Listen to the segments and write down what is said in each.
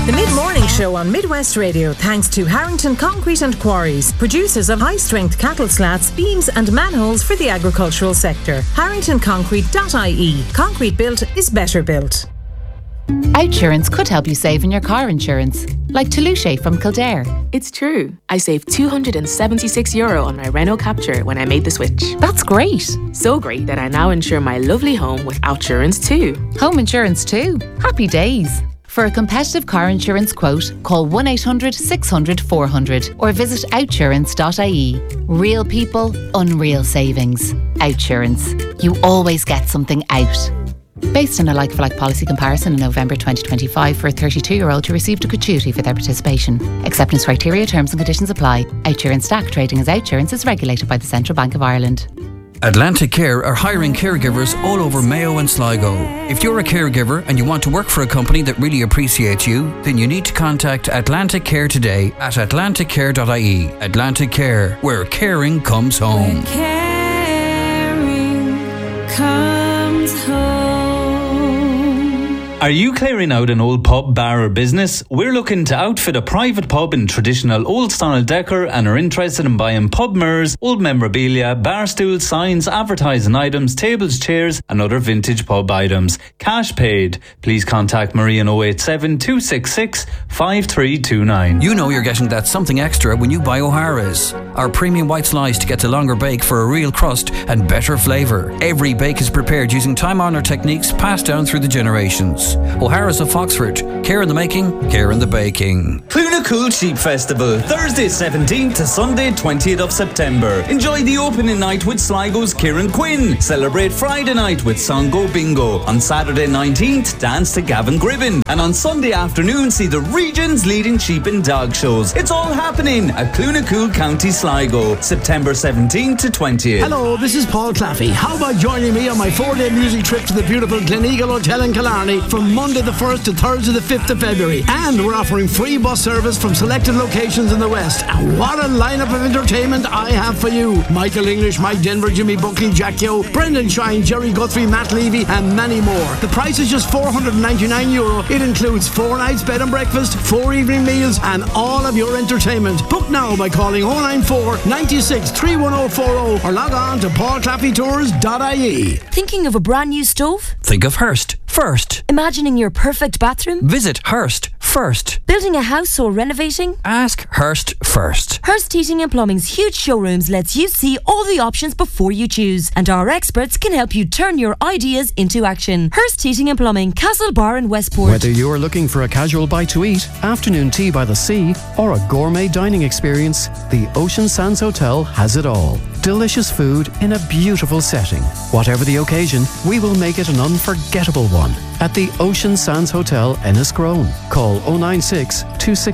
The Mid-Morning Show on Midwest Radio, thanks to Harrington Concrete and Quarries, producers of high-strength cattle slats, beams and manholes for the agricultural sector. HarringtonConcrete.ie. Concrete built is better built. Outsurance could help you save in your car insurance, like Toulouse from Kildare. It's true. I saved €276 on my Renault Capture when I made the switch. That's great. So great that I now insure my lovely home with Outsurance too. Home insurance too. Happy days. For a competitive car insurance quote, call 1-800-600-400 or visit outsurance.ie. Real people, unreal savings. Outsurance. You always get something out. Based on a like-for-like policy comparison in November 2025 for a 32-year-old who received a gratuity for their participation. Acceptance criteria, terms and conditions apply. Outsurance DAC trading as Outsurance is regulated by the Central Bank of Ireland. Atlantic Care are hiring caregivers all over Mayo and Sligo. If you're a caregiver and you want to work for a company that really appreciates you, then you need to contact Atlantic Care today at atlanticcare.ie. Atlantic Care, where caring comes home. Where caring comes home. Are you clearing out an old pub, bar or business? We're looking to outfit a private pub in traditional old-style decor and are interested in buying pub mirrors, old memorabilia, bar stools, signs, advertising items, tables, chairs and other vintage pub items. Cash paid. Please contact Marie on 087 266 5329. You know you're getting that something extra when you buy O'Hara's. Our premium white slice gets a longer bake for a real crust and better flavour. Every bake is prepared using time-honoured techniques passed down through the generations. O'Hara's of Foxford. Care in the making, care in the baking. Clunacool Sheep Festival, Thursday 17th to Sunday 20th of September. Enjoy the opening night with Sligo's Kieran Quinn. Celebrate Friday night with Songo Bingo. On Saturday 19th, dance to Gavin Gribben. And on Sunday afternoon, see the region's leading sheep and dog shows. It's all happening at Clunacool, County Sligo, September 17th to 20th. Hello, this is Paul Claffey. How about joining me on my 4-day music trip to the beautiful Gleneagle Hotel in Killarney from Monday the 1st to Thursday the 5th of February. And we're offering free bus service from selected locations in the West. And what a lineup of entertainment I have for you. Michael English, Mike Denver, Jimmy Buckley, Jack Yo, Brendan Shine, Jerry Guthrie, Matt Levy and many more. The price is just €499. It includes 4 nights bed and breakfast, 4 evening meals and all of your entertainment. Book now by calling 094 96 31040 or log on to paulclaffeytours.ie. Thinking of a brand new stove? Think of Hearst first. Imagining your perfect bathroom? Visit Hearst first. Building a house or renovating? Ask Hearst first. Hearst Heating and Plumbing's huge showrooms lets you see all the options before you choose, and our experts can help you turn your ideas into action. Hearst Heating and Plumbing, Castle Bar in Westport. Whether you're looking for a casual bite to eat, afternoon tea by the sea, or a gourmet dining experience, the Ocean Sands Hotel has it all. Delicious food in a beautiful setting. Whatever the occasion, we will make it an unforgettable one at the Ocean Sands Hotel, Enniscrone. Call 096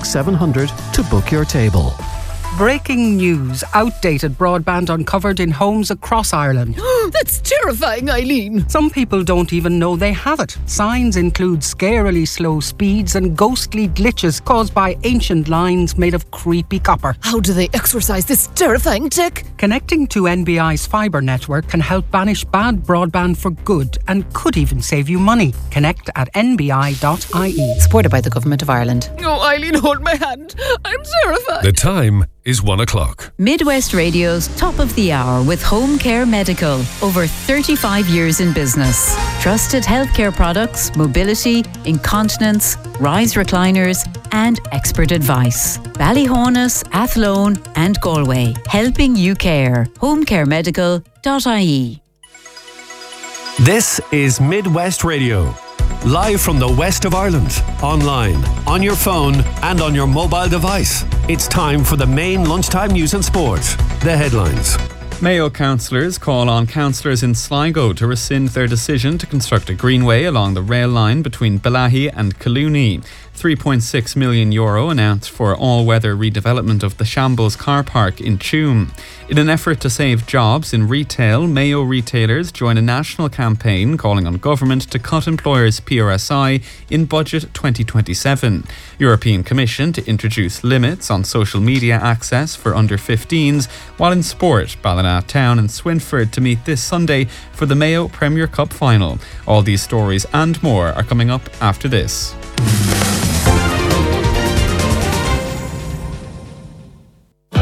26700 to book your table. Breaking news. Outdated broadband uncovered in homes across Ireland. That's terrifying, Eileen. Some people don't even know they have it. Signs include scarily slow speeds and ghostly glitches caused by ancient lines made of creepy copper. How do they exorcise this terrifying tech? Connecting to NBI's fibre network can help banish bad broadband for good and could even save you money. Connect at nbi.ie. Supported by the Government of Ireland. Oh, Eileen, hold my hand. I'm terrified. The time is 1 o'clock. Midwest Radio's Top of the Hour with Home Care Medical. Over 35 years in business. Trusted healthcare products, mobility, incontinence, rise recliners and expert advice. Ballyhonus, Athlone and Galway. Helping you care. homecaremedical.ie. This is Midwest Radio. Live from the west of Ireland, online, on your phone and on your mobile device. It's time for the main lunchtime news and sport. The headlines. Mayo councillors call on councillors in Sligo to rescind their decision to construct a greenway along the rail line between Balahy and Collooney. €3.6 million announced for all-weather redevelopment of the Shambles car park in Tuam. In an effort to save jobs in retail, Mayo retailers join a national campaign calling on government to cut employers' PRSI in budget 2027. European Commission to introduce limits on social media access for under-15s, while in sport, Ballina Town and Swinford to meet this Sunday for the Mayo Premier Cup final. All these stories and more are coming up after this.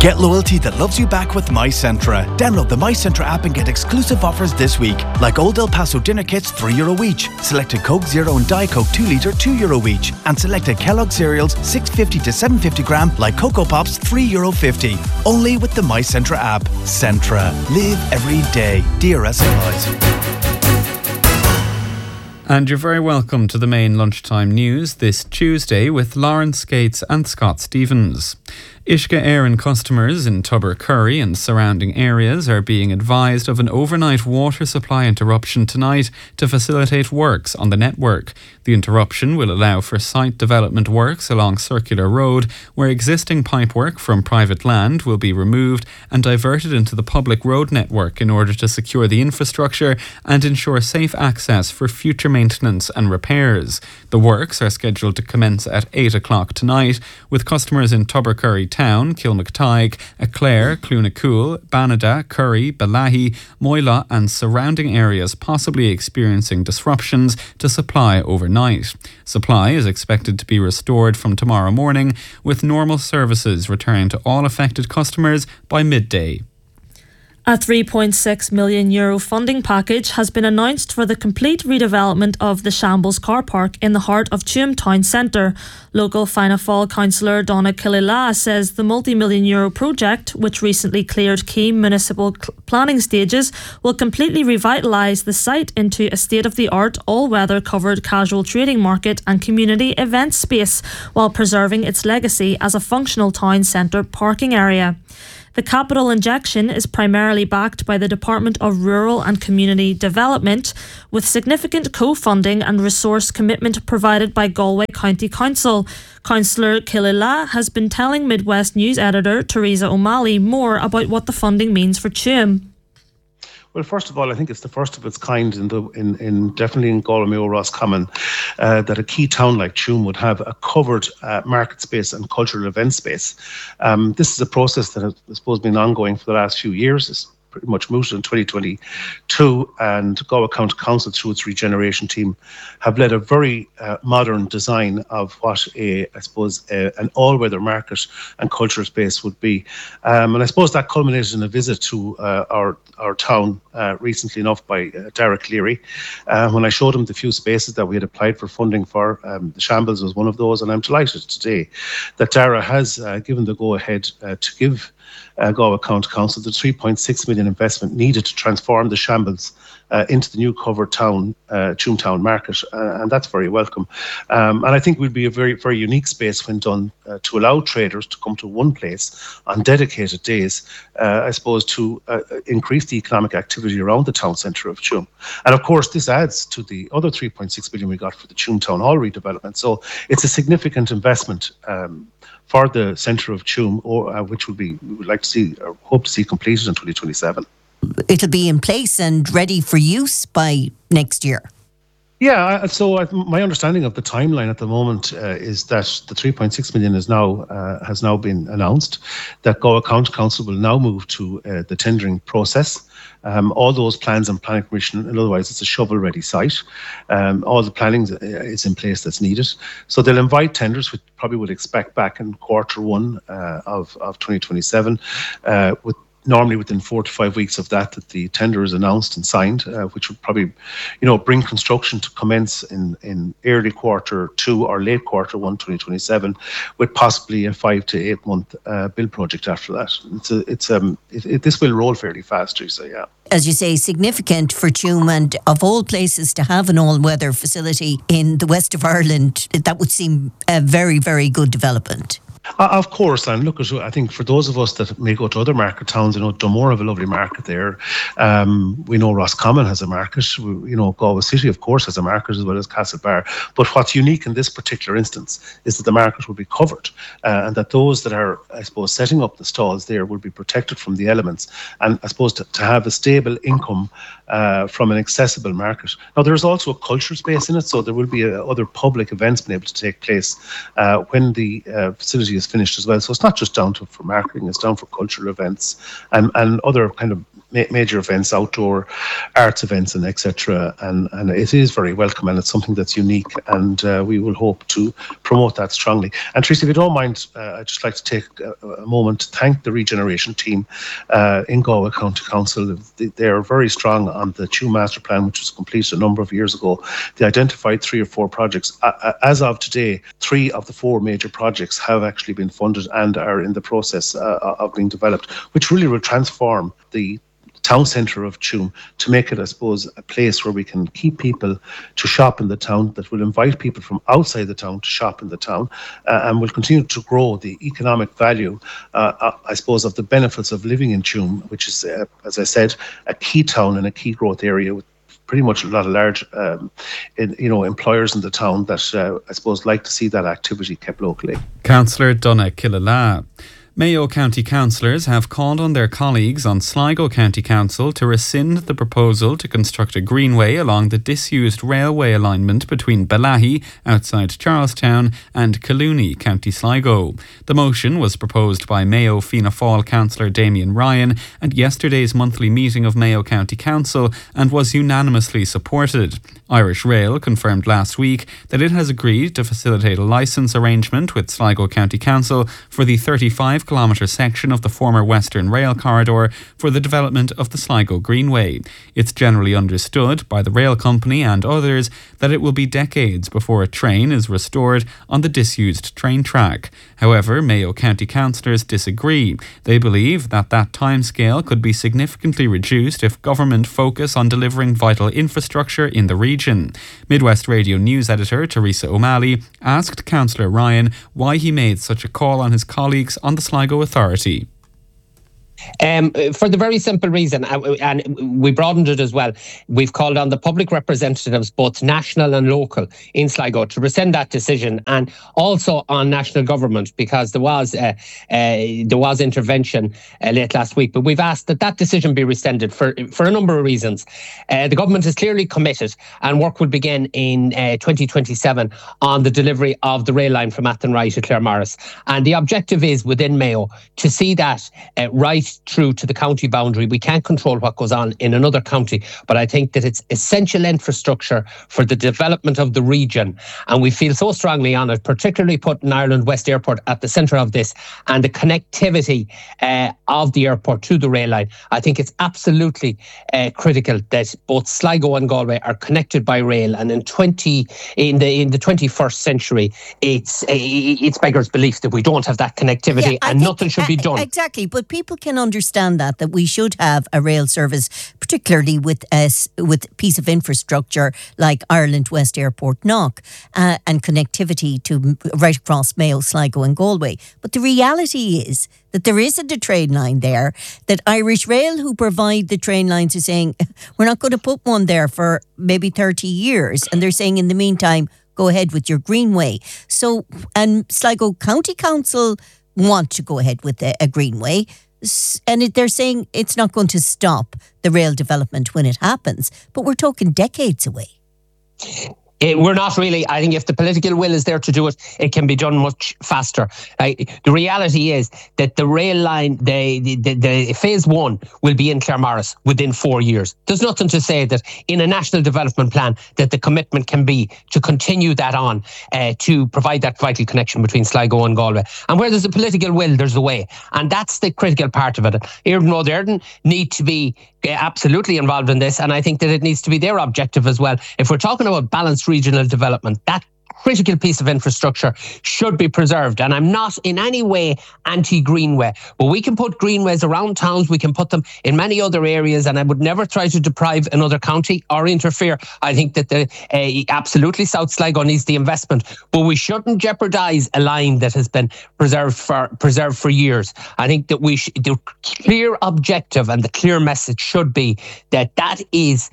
Get loyalty that loves you back with MyCentra. Download the MyCentra app and get exclusive offers this week, like Old El Paso dinner kits €3 each, selected Coke Zero and Diet Coke 2 litre €2 each, and selected Kellogg cereals 650 to 750 gram like Cocoa Pops €3.50. Only with the MyCentra app. Centra. Live every day. DRS applies. And you're very welcome to the main lunchtime news this Tuesday with Lawrence Gates and Scott Stevens. Uisce Éireann customers in Tubbercurry and surrounding areas are being advised of an overnight water supply interruption tonight to facilitate works on the network. The interruption will allow for site development works along Circular Road, where existing pipework from private land will be removed and diverted into the public road network in order to secure the infrastructure and ensure safe access for future maintenance and repairs. The works are scheduled to commence at 8 o'clock tonight, with customers in Tubbercurry Town, Kilmactyghe, Aclair, Clunacool, Banada, Curry, Balahi, Moyla and surrounding areas possibly experiencing disruptions to supply overnight. Supply is expected to be restored from tomorrow morning, with normal services returning to all affected customers by midday. A €3.6 million funding package has been announced for the complete redevelopment of the Shambles car park in the heart of Tuam Town Centre. Local Fianna Fáil councillor Donna Killila says the multi-million-euro project, which recently cleared key municipal planning stages, will completely revitalise the site into a state-of-the-art, all-weather covered casual trading market and community event space, while preserving its legacy as a functional town centre parking area. The capital injection is primarily backed by the Department of Rural and Community Development, with significant co-funding and resource commitment provided by Galway County Council. Councillor Killila has been telling Midwest News editor Teresa O'Malley more about what the funding means for Tuam. Well, first of all, I think it's the first of its kind in definitely in Galway Mayo Roscommon that a key town like Tuam would have a covered market space and cultural event space. This is a process that has, I suppose, been ongoing for the last few years. It's pretty much mooted in 2022, and Galway County Council, through its regeneration team, have led a very modern design of what an all-weather market and cultural space would be. And I suppose that culminated in a visit to our town recently enough by Dara Cleary. When I showed him the few spaces that we had applied for funding for, the Shambles was one of those, and I'm delighted today that Dara has given the go-ahead to give Galway County Council the $3.6 million investment needed to transform the Shambles into the new covered town, Tuam Town Market, and that's very welcome. And I think it would be a very, very unique space when done to allow traders to come to one place on dedicated days, I suppose, to increase the economic activity around the town centre of Tuam. And of course, this adds to the other $3.6 million we got for the Tuam Town Hall redevelopment. So it's a significant investment for the centre of Tuam, which we would like to see, or hope to see completed in 2027. It'll be in place and ready for use by next year. Yeah, so my understanding of the timeline at the moment is that the $3.6 million has now been announced, that Galway County Council will now move to the tendering process. All those plans and planning permission, and otherwise it's a shovel-ready site. All the planning is in place that's needed. So they'll invite tenders, which probably would expect back in Q1 of 2027, with normally within 4 to 5 weeks of that the tender is announced and signed, which would probably, bring construction to commence in early Q2 or late Q1 2027, with possibly a 5 to 8 month build project after that. This will roll fairly fast, Teresa, yeah. As you say, significant for Tuam, and of all places to have an all-weather facility in the west of Ireland, that would seem a very, very good development. Of course, and look, I think for those of us that may go to other market towns, Dunmore have a lovely market there. We know Roscommon has a market. Galway City, of course, has a market, as well as Castlebar. But what's unique in this particular instance is that the market will be covered, and that those that are, I suppose, setting up the stalls there will be protected from the elements, and I suppose to have a stable income from an accessible market. Now, there's also a culture space in it, so there will be other public events being able to take place when the facility is finished as well. So it's not just down for marketing, it's down for cultural events and other kind of major events, outdoor arts events, and etc. And it is very welcome, and it's something that's unique, and we will hope to promote that strongly. And Teresa, if you don't mind, I'd just like to take a moment to thank the regeneration team in Galway County Council. They are very strong on the Tuam Master Plan, which was completed a number of years ago. They identified 3 or 4 projects. As of today, 3 of the 4 major projects have actually been funded and are in the process of being developed, which really will transform the town centre of Tuam to make it, I suppose, a place where we can keep people to shop in the town, that will invite people from outside the town to shop in the town, and will continue to grow the economic value, I suppose, of the benefits of living in Tuam, which is, as I said, a key town and a key growth area with pretty much a lot of large, employers in the town that I suppose like to see that activity kept locally. Councillor Donna Killala. Mayo County councillors have called on their colleagues on Sligo County Council to rescind the proposal to construct a greenway along the disused railway alignment between Balahi, outside Charlestown, and Collooney, County Sligo. The motion was proposed by Mayo Fianna Fáil councillor Damien Ryan at yesterday's monthly meeting of Mayo County Council and was unanimously supported. Irish Rail confirmed last week that it has agreed to facilitate a licence arrangement with Sligo County Council for the 35-kilometre section of the former Western Rail corridor for the development of the Sligo Greenway. It's generally understood by the rail company and others that it will be decades before a train is restored on the disused train track. However, Mayo County councillors disagree. They believe that timescale could be significantly reduced if government focus on delivering vital infrastructure in the region. Midwest Radio News editor Teresa O'Malley asked Councillor Ryan why he made such a call on his colleagues on the Sligo Authority. For the very simple reason, and we broadened it as well, we've called on the public representatives, both national and local, in Sligo to rescind that decision, and also on national government, because there was intervention late last week. But we've asked that decision be rescinded for a number of reasons. The government is clearly committed, and work will begin in 2027 on the delivery of the rail line from Athenry to Claremorris. And the objective is within Mayo to see that right through to the county boundary. We can't control what goes on in another county, but I think that it's essential infrastructure for the development of the region, and we feel so strongly on it, particularly putting Ireland West Airport at the centre of this, and the connectivity of the airport to the rail line. I think it's absolutely critical that both Sligo and Galway are connected by rail, and in the 21st century, it's beggars belief that we don't have that connectivity, and nothing should be done. Exactly, but people can understand that we should have a rail service, particularly with piece of infrastructure like Ireland West Airport Knock, and connectivity to right across Mayo, Sligo and Galway. But the reality is that there isn't a train line there, that Irish Rail, who provide the train lines, are saying, we're not going to put one there for maybe 30 years. And they're saying, in the meantime, go ahead with your Greenway. So, and Sligo County Council want to go ahead with a Greenway. And they're saying it's not going to stop the rail development when it happens. But we're talking decades away. We're not really. I think if the political will is there to do it, it can be done much faster. The reality is that the rail line, the phase 1 will be in Claremorris within 4 years. There's nothing to say that in a national development plan that the commitment can be to continue that on, to provide that vital connection between Sligo and Galway. And where there's a political will, there's a way. And that's the critical part of it. Éireann Road Éirden need to be absolutely involved in this, and I think that it needs to be their objective as well. If we're talking about balanced regional development, that critical piece of infrastructure should be preserved. And I'm not in any way anti-greenway, but we can put greenways around towns, we can put them in many other areas, and I would never try to deprive another county or interfere. I think that absolutely South Sligo needs the investment, but we shouldn't jeopardise a line that has been preserved for years. I think that the clear objective and the clear message should be that is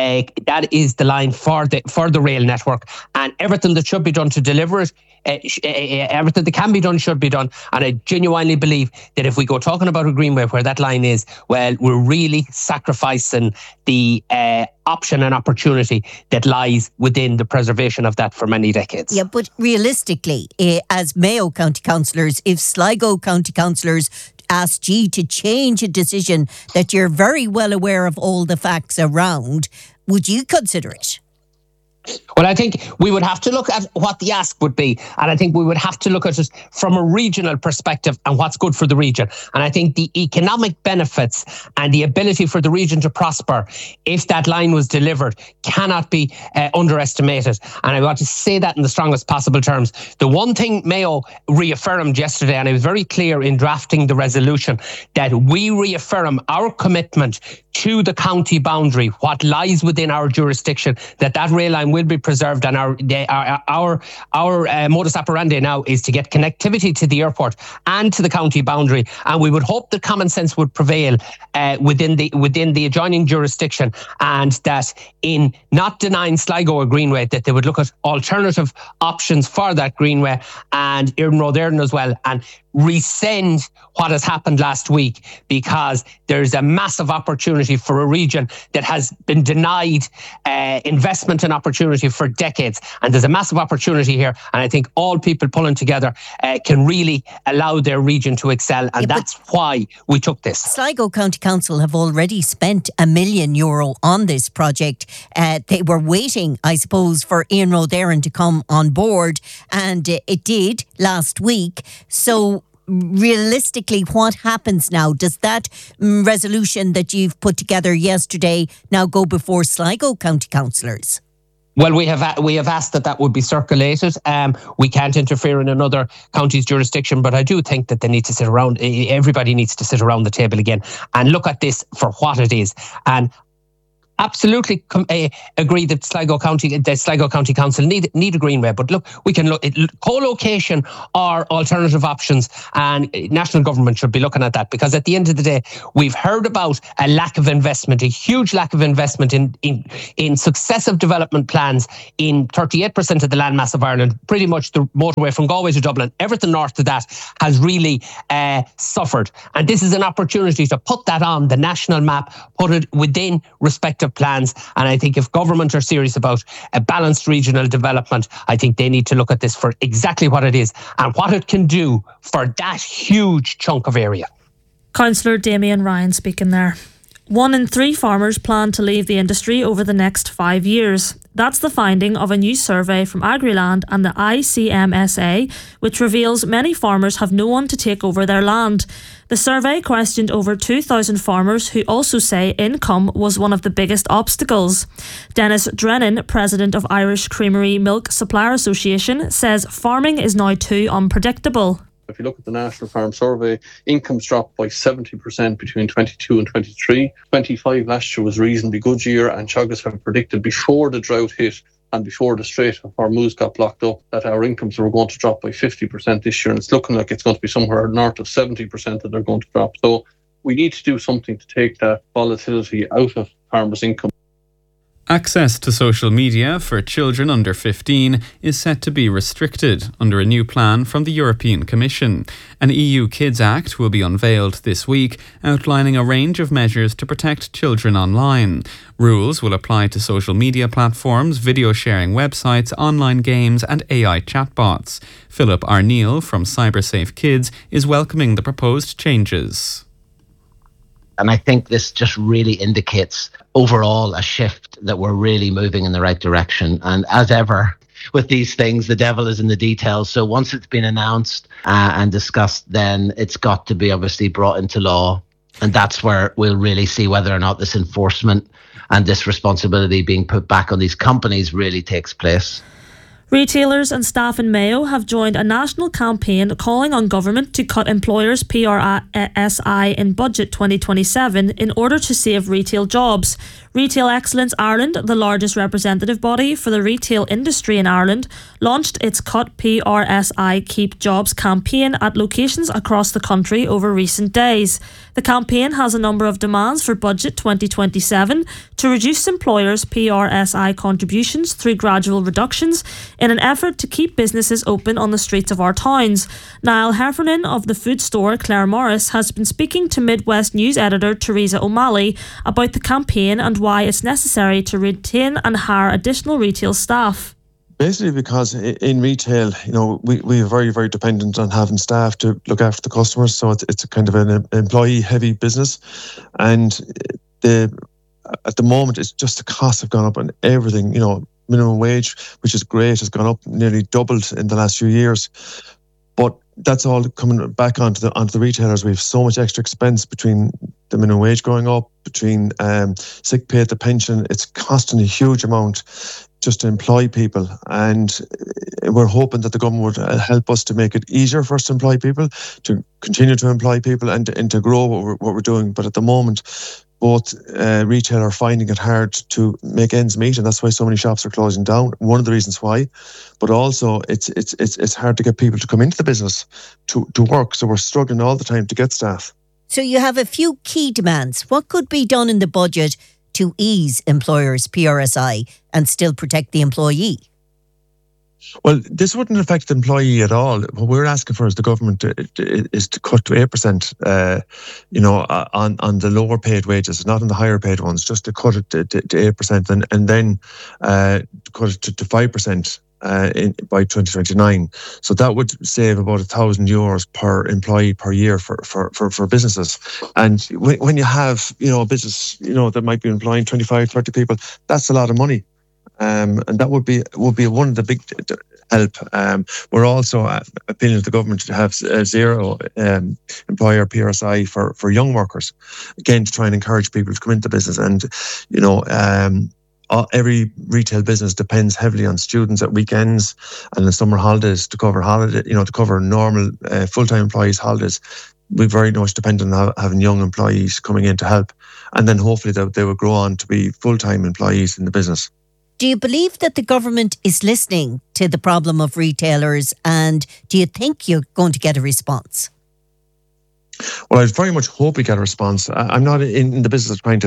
the line for the rail network, and everything that should be done to deliver it, everything that can be done should be done. And I genuinely believe that if we go talking about a greenway where that line is, well, we're really sacrificing the option and opportunity that lies within the preservation of that for many decades. Yeah, but realistically, as Mayo County councillors, if Sligo County councillors asked you to change a decision that you're very well aware of all the facts around, would you consider it? Well, I think we would have to look at what the ask would be. And I think we would have to look at it from a regional perspective and what's good for the region. And I think the economic benefits and the ability for the region to prosper, if that line was delivered, cannot be underestimated. And I want to say that in the strongest possible terms. The one thing Mayo reaffirmed yesterday, and it was very clear in drafting the resolution, that we reaffirm our commitment to the county boundary, what lies within our jurisdiction, that rail line will be preserved, and our modus operandi now is to get connectivity to the airport and to the county boundary, and we would hope that common sense would prevail within the adjoining jurisdiction, and that in not denying Sligo a greenway, that they would look at alternative options for that greenway and Iarden Road Éireann as well, and rescind what has happened last week, because there's a massive opportunity for a region that has been denied investment and opportunity for decades, and there's a massive opportunity here, and I think all people pulling together can really allow their region to excel, and that's why we took this. Sligo County Council have already spent €1 million on this project. They were waiting, I suppose, for Iarden Road Éireann to come on board, and it did last week. So realistically, what happens now? Does that resolution that you've put together yesterday now go before Sligo County councillors? Well, we have asked that would be circulated. We can't interfere in another county's jurisdiction, but I do think that they need to sit around. Everybody needs to sit around the table again and look at this for what it is. And absolutely agree that Sligo County Council need a greenway, but look, we can look at co-location or alternative options, and national government should be looking at that, because at the end of the day, we've heard about a lack of investment, a huge lack of investment in successive development plans in 38% of the landmass of Ireland. Pretty much the motorway from Galway to Dublin, everything north of that has really suffered, and this is an opportunity to put that on the national map, put it within respective plans. And I think if government are serious about a balanced regional development, I think they need to look at this for exactly what it is and what it can do for that huge chunk of area. Councillor Damien Ryan speaking there. 1 in 3 farmers plan to leave the industry over the next 5 years. That's the finding of a new survey from Agriland and the ICMSA, which reveals many farmers have no one to take over their land. The survey questioned over 2,000 farmers who also say income was one of the biggest obstacles. Dennis Drennan, president of Irish Creamery Milk Supplier Association, says farming is now too unpredictable. If you look at the National Farm Survey, incomes dropped by 70% between 22 and 23. 25 last year was a reasonably good year, and Teagasc have predicted before the drought hit and before the Strait of Hormuz got blocked up that our incomes were going to drop by 50% this year, and it's looking like it's going to be somewhere north of 70% that they're going to drop. So we need to do something to take that volatility out of farmers' income. Access to social media for children under 15 is set to be restricted under a new plan from the European Commission. An EU Kids Act will be unveiled this week, outlining a range of measures to protect children online. Rules will apply to social media platforms, video sharing websites, online games and AI chatbots. Philip Arneil from CyberSafe Kids is welcoming the proposed changes. And I think this just really indicates overall a shift that we're really moving in the right direction. And as ever with these things, the devil is in the details. So once it's been announced and discussed, then it's got to be obviously brought into law. And that's where we'll really see whether or not this enforcement and this responsibility being put back on these companies really takes place. Retailers and staff in Mayo have joined a national campaign calling on government to cut employers' PRSI in Budget 2027 in order to save retail jobs. Retail Excellence Ireland, the largest representative body for the retail industry in Ireland, launched its Cut PRSI Keep Jobs campaign at locations across the country over recent days. The campaign has a number of demands for Budget 2027 to reduce employers' PRSI contributions through gradual reductions in an effort to keep businesses open on the streets of our towns. Niall Heffernan of the food store Claire Morris has been speaking to Midwest News editor Teresa O'Malley about the campaign and why it's necessary to retain and hire additional retail staff. Basically, because in retail, we are very, very dependent on having staff to look after the customers. So it's a kind of an employee-heavy business, and at the moment, it's just the costs have gone up on everything. Minimum wage, which is great, has gone up nearly doubled in the last few years. But that's all coming back onto the retailers. We have so much extra expense between the minimum wage going up, between sick pay, the pension. It's costing a huge amount just to employ people, and we're hoping that the government would help us to make it easier for us to employ people, to continue to employ people, and to grow what we're doing. But at the moment, both retail are finding it hard to make ends meet, and that's why so many shops are closing down. One of the reasons why, but also it's hard to get people to come into the business to work. So we're struggling all the time to get staff. So you have a few key demands. What could be done in the budget to ease employers' PRSI and still protect the employee? Well, this wouldn't affect the employee at all. What we're asking for as the government is to cut to 8%, on the lower paid wages, not on the higher paid ones, just to cut it to 8% and then cut it to 5%. By 2029. So that would save about €1,000 per employee per year for businesses. And when you have, a business, that might be employing 25, 30 people, that's a lot of money. And that would be one of the big help. We're also appealing to the government to have zero employer PRSI for young workers, again, to try and encourage people to come into business. And, every retail business depends heavily on students at weekends and the summer holidays to cover to cover normal full-time employees' holidays. We're very much dependent on having young employees coming in to help, and then hopefully they will grow on to be full-time employees in the business. Do you believe that the government is listening to the problem of retailers, and do you think you're going to get a response? Well, I very much hope we get a response. I'm not in the business of trying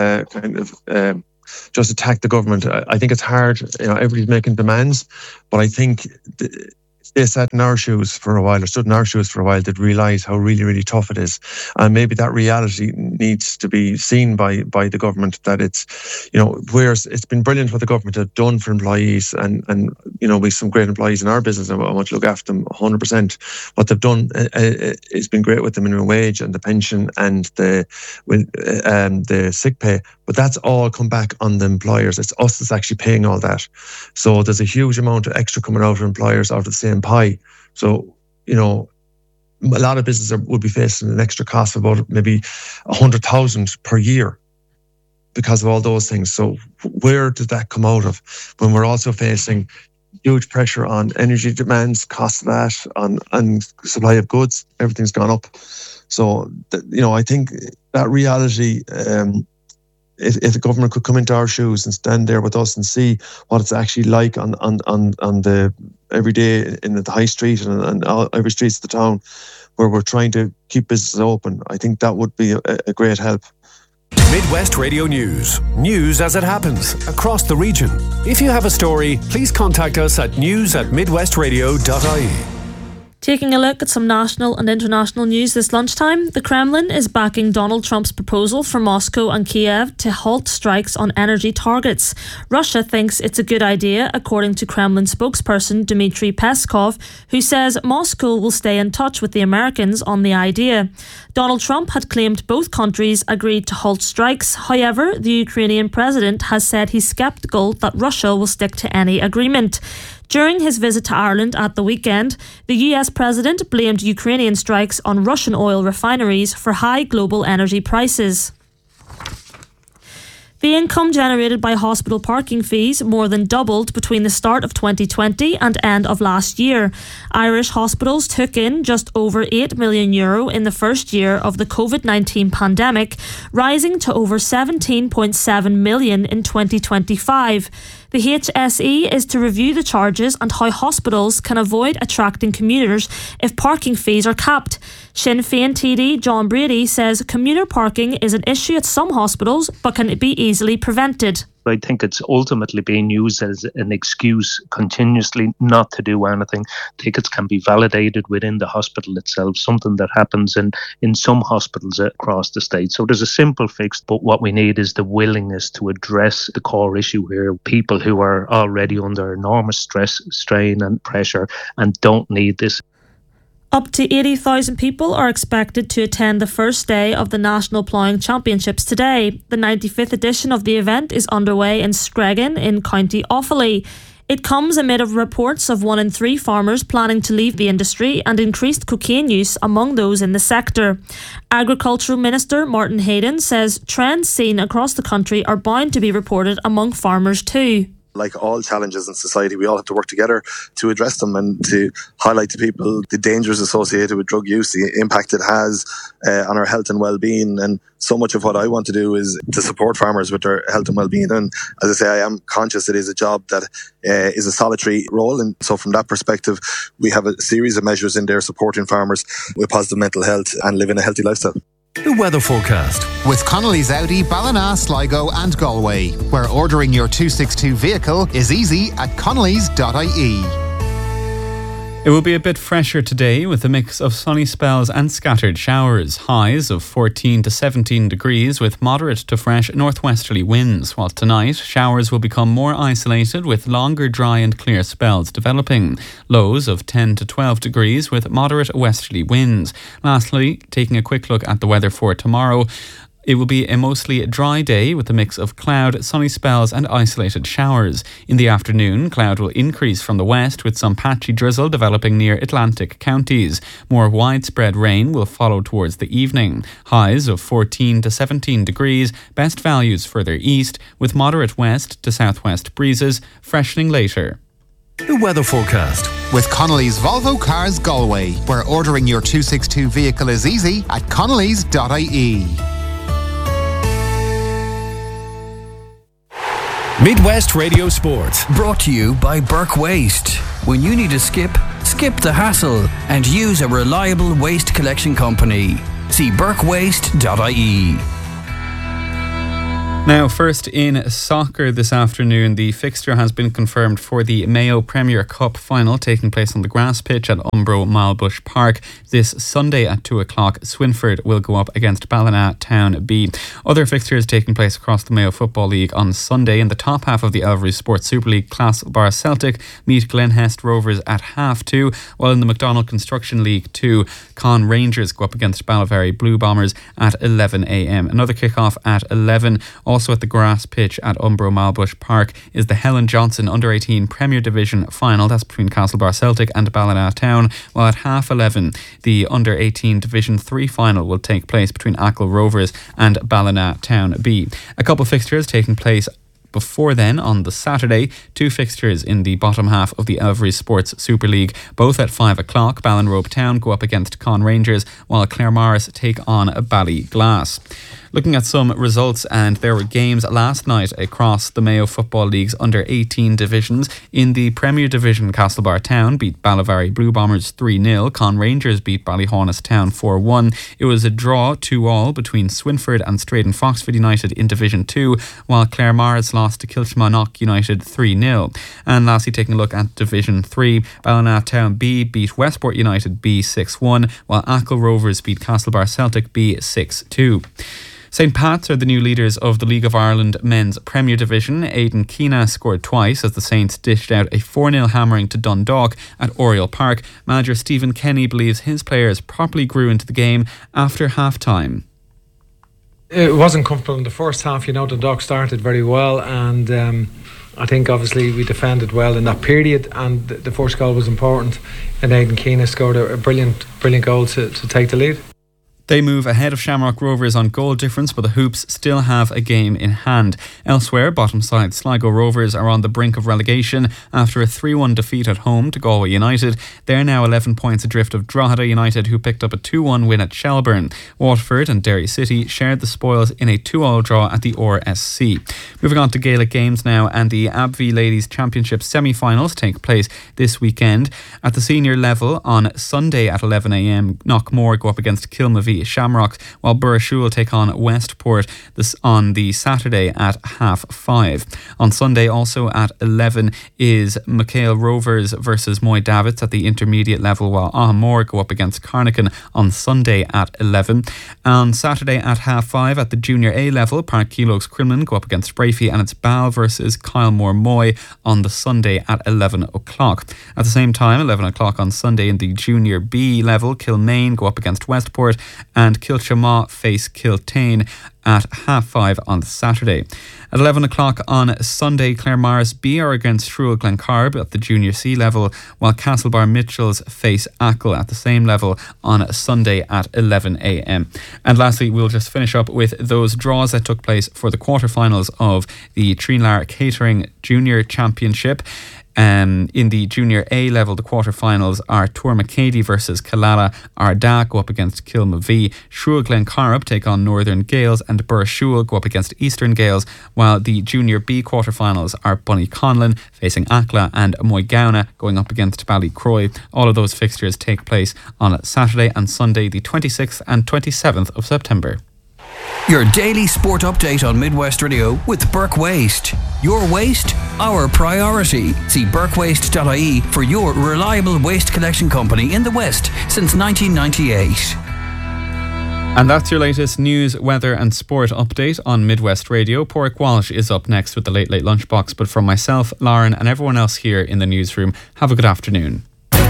to just attack the government. I think it's hard. Everybody's making demands, but I think if they sat in our shoes for a while, or stood in our shoes for a while, they'd realise how really, really tough it is. And maybe that reality needs to be seen by the government, that it's, whereas it's been brilliant what the government have done for employees, and we've some great employees in our business, and I want to look after them 100%. What they've done has been great with the minimum wage and the pension and the sick pay, but that's all come back on the employers. It's us that's actually paying all that. So there's a huge amount of extra coming out of employers out of the same pie. So, a lot of businesses would be facing an extra cost of about maybe 100,000 per year because of all those things. So where did that come out of when we're also facing huge pressure on energy demands, cost of that, on supply of goods? Everything's gone up. So, I think that reality, if the government could come into our shoes and stand there with us and see what it's actually like on the every day in the high street and every streets of the town where we're trying to keep businesses open, I think that would be a great help. Midwest Radio News. News as it happens across the region. If you have a story, please contact us at news@midwestradio.ie. Taking a look at some national and international news this lunchtime, the Kremlin is backing Donald Trump's proposal for Moscow and Kiev to halt strikes on energy targets. Russia thinks it's a good idea, according to Kremlin spokesperson Dmitry Peskov, who says Moscow will stay in touch with the Americans on the idea. Donald Trump had claimed both countries agreed to halt strikes. However, the Ukrainian president has said he's sceptical that Russia will stick to any agreement. During his visit to Ireland at the weekend, the US president blamed Ukrainian strikes on Russian oil refineries for high global energy prices. The income generated by hospital parking fees more than doubled between the start of 2020 and end of last year. Irish hospitals took in just over €8 million in the first year of the COVID-19 pandemic, rising to over €17.7 million in 2025. The HSE is to review the charges and how hospitals can avoid attracting commuters if parking fees are capped. Sinn Féin TD John Brady says commuter parking is an issue at some hospitals but can be easily prevented. I think it's ultimately being used as an excuse continuously not to do anything. Tickets can be validated within the hospital itself, something that happens in some hospitals across the state. So there's a simple fix, but what we need is the willingness to address the core issue here. People who are already under enormous stress, strain and pressure and don't need this. Up to 80,000 people are expected to attend the first day of the National Ploughing Championships today. The 95th edition of the event is underway in Screggan in County Offaly. It comes amid reports of 1 in 3 farmers planning to leave the industry and increased cocaine use among those in the sector. Agricultural Minister Martin Hayden says trends seen across the country are bound to be reported among farmers too. Like all challenges in society, we all have to work together to address them and to highlight to people the dangers associated with drug use, the impact it has on our health and well-being. And so much of what I want to do is to support farmers with their health and well-being. And as I say, I am conscious it is a job that is a solitary role. And so from that perspective, we have a series of measures in there supporting farmers with positive mental health and living a healthy lifestyle. The weather forecast with Connolly's Audi, Ballina, Sligo and Galway, where ordering your 262 vehicle is easy at connellys.ie. It will be a bit fresher today with a mix of sunny spells and scattered showers. Highs of 14 to 17 degrees with moderate to fresh northwesterly winds. While tonight, showers will become more isolated with longer dry and clear spells developing. Lows of 10 to 12 degrees with moderate westerly winds. Lastly, taking a quick look at the weather for tomorrow. It will be a mostly dry day with a mix of cloud, sunny spells and isolated showers. In the afternoon, cloud will increase from the west with some patchy drizzle developing near Atlantic counties. More widespread rain will follow towards the evening. Highs of 14 to 17 degrees, best values further east with moderate west to southwest breezes, freshening later. The weather forecast with Connolly's Volvo Cars Galway, where ordering your 262 vehicle is easy at connellys.ie. Midwest Radio Sport. Brought to you by Burke Waste. When you need to skip the hassle and use a reliable waste collection company. See burkewaste.ie. Now, first in soccer this afternoon, the fixture has been confirmed for the Mayo Premier Cup final taking place on the grass pitch at Umbro Malbush Park. This Sunday at 2 o'clock, Swinford will go up against Ballina Town B. Other fixtures taking place across the Mayo Football League on Sunday. In the top half of the Elvery Sports Super League, Castlebar Celtic meet Glenhest Rovers at 2:30, while in the McDonald Construction League 2, Con Rangers go up against Ballyferry Blue Bombers at 11 a.m. Another kick-off at 11. Also at the grass pitch at Umbro Malbush Park is the Helen Johnson Under-18 Premier Division final. That's between Castlebar Celtic and Ballina Town. While at 11:30, the Under-18 Division 3 final will take place between Achill Rovers and Ballina Town B. A couple of fixtures taking place before then, on the Saturday, 2 fixtures in the bottom half of the Elvery Sports Super League, both at 5 o'clock. Ballinrobe Town go up against Con Rangers, while Claremorris take on Ballyglass. Looking at some results, and there were games last night across the Mayo Football League's under-18 divisions. In the Premier Division, Castlebar Town beat Ballyferry Blue Bombers 3-0. Con Rangers beat Ballyhaunis Town 4-1. It was a draw 2-2 between Swinford and Straden Foxford United in Division 2, while Claremorris lost to Kilchmonach United 3-0. And lastly, taking a look at Division 3, Ballina Town B beat Westport United B 6-1, while Achill Rovers beat Castlebar Celtic B 6-2. St. Pat's are the new leaders of the League of Ireland Men's Premier Division. Aidan Keena scored twice as the Saints dished out a 4-0 hammering to Dundalk at Oriel Park. Manager Stephen Kenny believes his players properly grew into the game after half-time. It wasn't comfortable in the first half. Dundalk started very well, and I think obviously we defended well in that period, and the first goal was important, and Aidan Keena scored a brilliant goal to take the lead. They move ahead of Shamrock Rovers on goal difference, but the Hoops still have a game in hand. Elsewhere, bottom side Sligo Rovers are on the brink of relegation after a 3-1 defeat at home to Galway United. They're now 11 points adrift of Drogheda United, who picked up a 2-1 win at Shelbourne. Waterford and Derry City shared the spoils in a 2-2 draw at the RSC. Moving on to Gaelic games now, and the Abvie Ladies Championship semi-finals take place this weekend. At the senior level on Sunday at 11 a.m, Knockmore go up against Kilmavie Shamrocks, while Burrishoole take on Westport this on the Saturday at 5:30. On Sunday also at 11 is McHale Rovers versus Moy Davits at the intermediate level, while Ahamore go up against Carnican on Sunday at 11. On Saturday at 5:30 at the junior A level, Park Keelogs Crumlin go up against Brafey, and it's Bal versus Kylemore Moy on the Sunday at 11 o'clock. At the same time, 11 o'clock on Sunday in the junior B level, Kilmaine go up against Westport, and Kilchamaw face Kiltane at 5:30 on Saturday. At 11 o'clock on Sunday, Claremorris B are against Shrule Glencarb at the junior C level, while Castlebar Mitchells face Achill at the same level on Sunday at 11 a.m. And lastly, we'll just finish up with those draws that took place for the quarterfinals of the Trinlar Catering Junior Championship. In the junior A level, the quarterfinals are Tourmacady versus Killala, Arda go up against Kilmavie, Shrule Glencarb take on Northern Gales, and Burrishoole go up against Eastern Gales, while the junior B quarterfinals are Bunnyconlin facing Ackla and Moygownagh going up against Ballycroy. All of those fixtures take place on Saturday and Sunday, the 26th and 27th of September. Your daily sport update on Midwest Radio with Burke Waste. Your waste, our priority. See burkewaste.ie for your reliable waste collection company in the West since 1998. And that's your latest news, weather and sport update on Midwest Radio. Porrick Walsh is up next with the Late Late Lunchbox, but from myself, Lauren and everyone else here in the newsroom, have a good afternoon.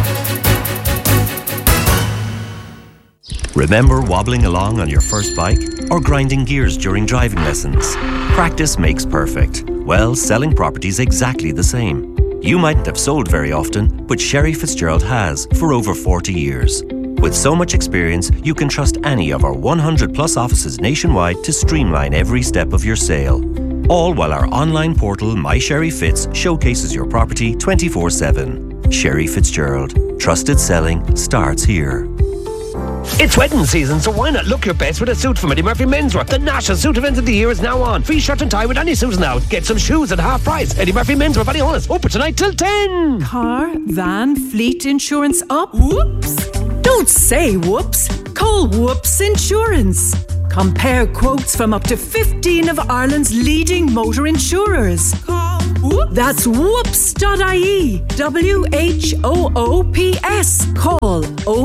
Remember wobbling along on your first bike or grinding gears during driving lessons? Practice makes perfect. Well, selling property's exactly the same. You mightn't have sold very often, but Sherry Fitzgerald has for over 40 years. With so much experience, you can trust any of our 100 plus offices nationwide to streamline every step of your sale. All while our online portal, My Sherry Fitz, showcases your property 24/7. Sherry Fitzgerald. Trusted selling starts here. It's wedding season, so why not look your best with a suit from Eddie Murphy Menswear? The national suit event of the year is now on. Free shirt and tie with any suit now. Get some shoes at half price. Eddie Murphy Menswear, Ballyhonus, open tonight till 10. Car, van, fleet insurance up? Whoops! Don't say whoops. Call Whoops Insurance. Compare quotes from up to 15 of Ireland's leading motor insurers. Call Whoops. That's whoops.ie. WHOOPS. Call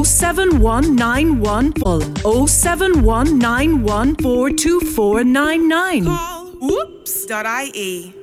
07191 07191 42499. Call whoops.ie.